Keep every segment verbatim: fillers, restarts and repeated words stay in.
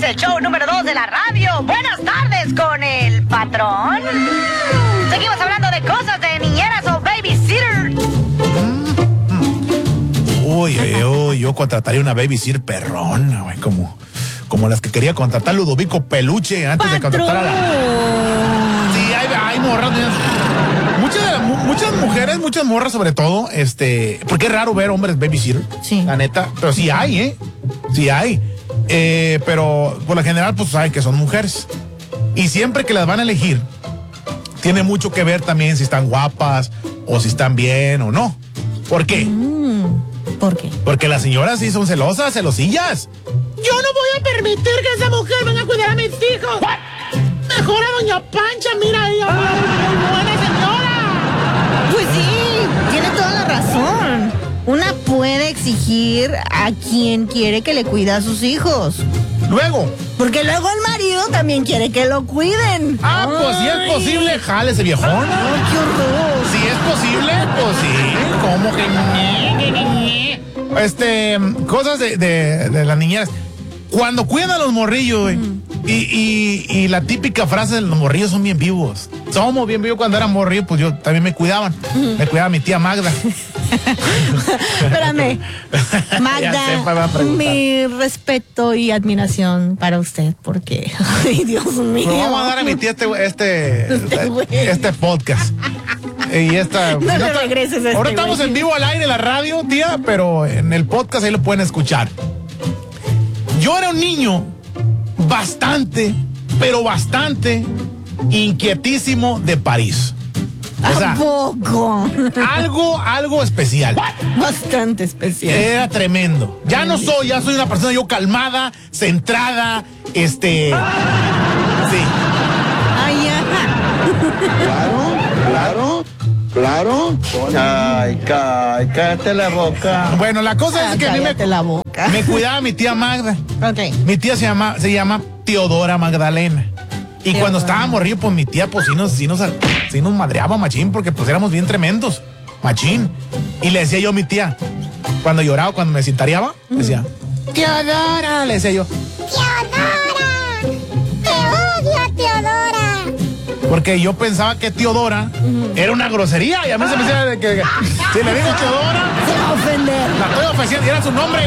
el show número dos de la radio. Buenas tardes con el patrón. Seguimos hablando de cosas de niñeras o babysitter. Uy, uy, uy, yo contrataría una babysitter perrona, güey, como, como las que quería contratar Ludovico Peluche antes ¡Patrón! de contratar a la... Sí, hay, hay morras. Muchas, muchas mujeres, muchas morras sobre todo, este, porque es raro ver hombres babysitter, sí. La neta, pero sí hay, ¿eh? Sí hay. Eh, pero por lo general, pues saben que son mujeres. Y siempre que las van a elegir, tiene mucho que ver también si están guapas o si están bien o no. ¿Por qué? Mm, ¿Por qué? Porque las señoras sí son celosas, celosillas. Yo no voy a permitir que esa mujer venga a cuidar a mis hijos. ¿What? Mejor a doña Pancha, mira ella, muy buena señora. Pues sí, tiene toda la razón. Una puede exigir a quien quiere que le cuide a sus hijos. Luego. Porque luego el marido también quiere que lo cuiden. Ah, Ay. Pues si es posible, jale ese viejón. Ay, qué horror. Si es posible, pues sí. ¿Cómo que? Este, cosas de, de, de las niñeras. Cuando cuidan a los morrillos, güey. Mm. Y, y, y la típica frase de los morrillos son bien vivos. Somos bien vivos. Cuando era morrillo, pues yo también me cuidaban. Mm. Me cuidaba mi tía Magda. Espérame. Magda, mi respeto y admiración para usted, porque, ay, Dios mío. Pero vamos a dar a mi tía este, este, este, este podcast. Y esta. No, no, no regreses a este ahora estamos güey. En vivo al aire en la radio, tía, pero en el podcast ahí lo pueden escuchar. Yo era un niño bastante, pero bastante inquietísimo de París. O sea, ¿a poco? Algo, algo especial. Bastante especial. Era tremendo. Ya no soy, ya soy una persona yo calmada, centrada, este... Sí. Ay, Claro, claro, claro. Ay, cállate, cállate la boca. Bueno, la cosa ah, es que a mí me, la boca. me cuidaba mi tía Magda. Ok. Mi tía se llama, se llama Teodora Magdalena. Y Teodora. Cuando estaba morrido, pues mi tía, pues sí nos, sí nos, sí nos madreaba machín, porque pues éramos bien tremendos. Machín. Y le decía yo a mi tía, cuando lloraba, cuando me cintareaba, uh-huh. decía, Teodora, le decía yo. Teodora, te odio, Teodora. Porque yo pensaba que Teodora uh-huh. era una grosería. Y a mí se me decía de que, que si le digo Teodora, se va a ofender. La estoy ofreciendo y era su nombre.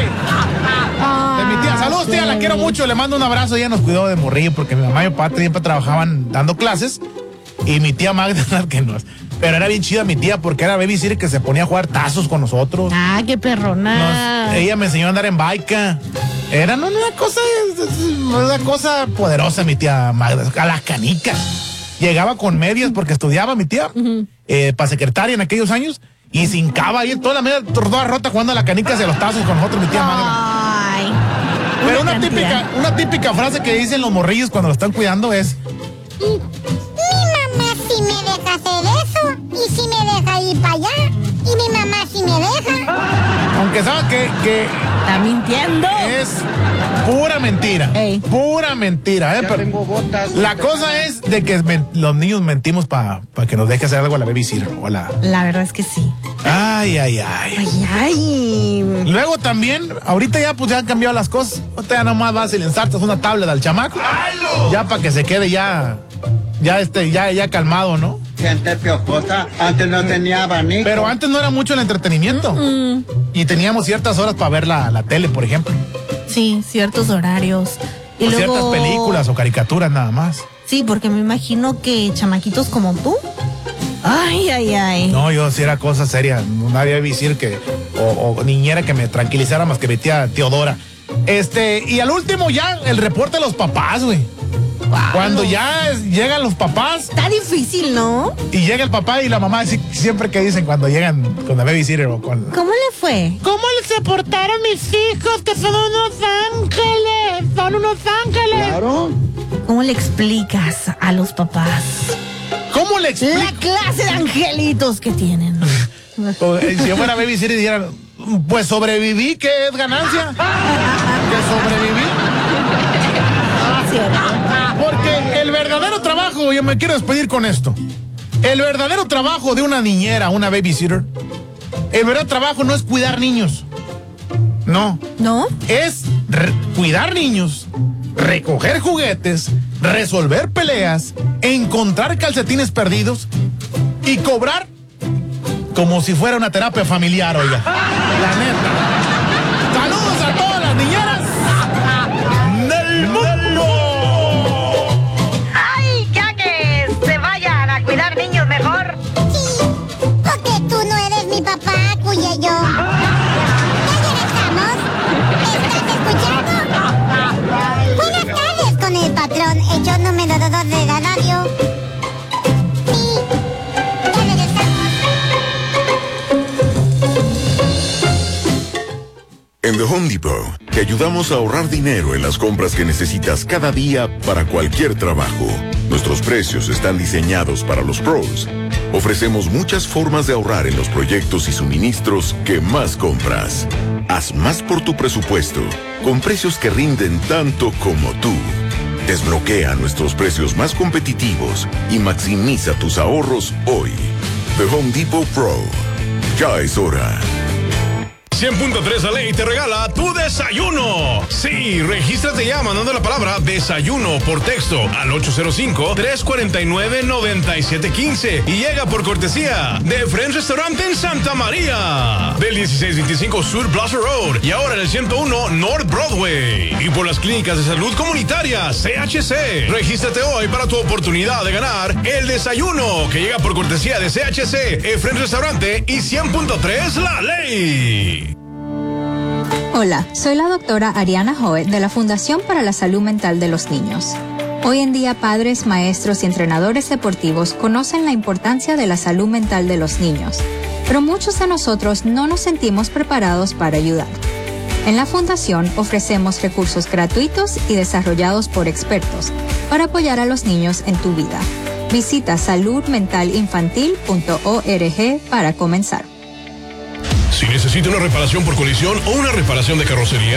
Ah, de mi tía. Saludos, tía, la quiero mucho. Le mando un abrazo. Ella nos cuidó de morrillo porque mi mamá y mi papá siempre trabajaban dando clases. Y mi tía Magda, que nos. Pero era bien chida mi tía porque era babysitter que se ponía a jugar tazos con nosotros. Ah, qué perrona. Nos, ella me enseñó a andar en baica. Era no, una cosa, una cosa poderosa mi tía Magda. A las canicas. Llegaba con medias porque estudiaba mi tía, uh-huh. eh, para secretaria en aquellos años, y se hincaba ahí toda la media toda rota jugando a la canica hacia los tazos con nosotros, mi tía Magda. Ay. Pero una, una típica, una típica frase que dicen los morrillos cuando lo están cuidando es: mi mamá sí me deja hacer eso, y sí me deja ir para allá, y mi mamá sí me deja. Aunque saben que, que está mintiendo. Es pura mentira. Ey. Pura mentira, ¿eh? Pero botas, la cosa es de que men- los niños mentimos para pa que nos deje hacer algo a la babysitter. O la... la verdad es que sí. Ay, ay, ay. Ay, ay. Luego también, ahorita ya pues ya han cambiado las cosas. Ahorita ya nomás vas y le ensartas una tablet al chamaco. ¡Halo! Ya para que se quede ya, ya este, ya, ya calmado, ¿no? Gente piojosa, antes no tenía abanico. Pero antes no era mucho el entretenimiento. Mm-mm. Y teníamos ciertas horas para ver la, la tele, por ejemplo. Sí, ciertos horarios. Y o luego... ciertas películas o caricaturas nada más. Sí, porque me imagino que chamaquitos como tú. Ay, ay, ay. No, yo sí era cosa seria. Nadie iba a decir que, o, o niñera que me tranquilizara más que mi tía Teodora. Este, y al último ya el reporte de los papás, güey. Wow. Cuando ya es, llegan los papás. Está difícil, ¿no? Y llega el papá y la mamá, siempre que dicen cuando llegan con la babysitter o con... ¿Cómo le fue? ¿Cómo se portaron mis hijos? Que son unos ángeles. Son unos ángeles. Claro. ¿Cómo le explicas a los papás? ¿Cómo le explico? La clase de angelitos que tienen. O, eh, si yo fuera babysitter y dijeran, pues sobreviví, ¿qué es ganancia? Que sobreviví. Porque el verdadero trabajo, yo me quiero despedir con esto. El verdadero trabajo de una niñera, una babysitter, el verdadero trabajo no es cuidar niños. No. ¿No? Es re- cuidar niños, recoger juguetes, resolver peleas, encontrar calcetines perdidos y cobrar como si fuera una terapia familiar, oiga. La neta. Saludos a todas las niñeras del mundo. ¡Ay, ya que se vayan a cuidar niños mejor! Sí, porque tú no eres mi papá, cuye yo. ¿Ya regresamos? ¿Estás escuchando? Buenas tardes con el patrón, hecho número dos de la radio. Sí, ya regresamos. En The Home Depot, te ayudamos a ahorrar dinero en las compras que necesitas cada día para cualquier trabajo. Nuestros precios están diseñados para los pros. Ofrecemos muchas formas de ahorrar en los proyectos y suministros que más compras. Haz más por tu presupuesto, con precios que rinden tanto como tú. Desbloquea nuestros precios más competitivos y maximiza tus ahorros hoy. The Home Depot Pro. Ya es hora. cien punto tres La Ley te regala tu desayuno. Sí, regístrate ya mandando la palabra desayuno por texto al ocho cero cinco, tres cuatro nueve, nueve siete uno cinco y llega por cortesía de Friends Restaurante en Santa María, del dieciséis veinticinco Sur Plaza Road y ahora en el ciento uno North Broadway. Y por las clínicas de salud comunitaria C H C. Regístrate hoy para tu oportunidad de ganar el desayuno que llega por cortesía de C H C, el Friends Restaurante y cien punto tres La Ley. Hola, soy la doctora Ariana Hoet de la Fundación para la Salud Mental de los Niños. Hoy en día, padres, maestros y entrenadores deportivos conocen la importancia de la salud mental de los niños, pero muchos de nosotros no nos sentimos preparados para ayudar. En la Fundación ofrecemos recursos gratuitos y desarrollados por expertos para apoyar a los niños en tu vida. Visita salud mental infantil punto org para comenzar. Si necesita una reparación por colisión o una reparación de carrocería,